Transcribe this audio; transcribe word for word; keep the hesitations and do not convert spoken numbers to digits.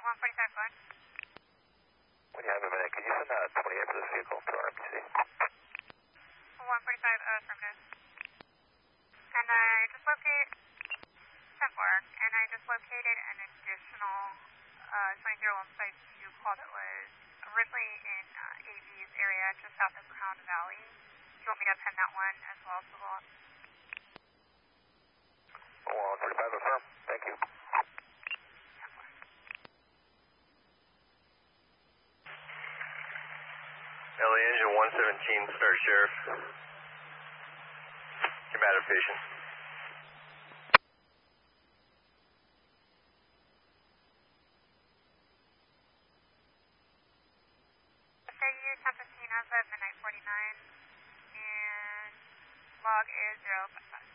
one forty-five, go ahead. When you have a minute, could you send a twenty-eight for this vehicle to our M P C? one forty-five, uh, affirmative. And I just locate, ten four, and I just located an additional uh, twenty oh one five two call that was originally in uh, A V's area just south of Crown Valley. Do you want me to pin that one as well, so we'll... one forty-five, affirm. Thank you. L A engine one seventeen, start sheriff. Combative patient. So you ten fifteen as of midnight forty-nine, and log is zero five five.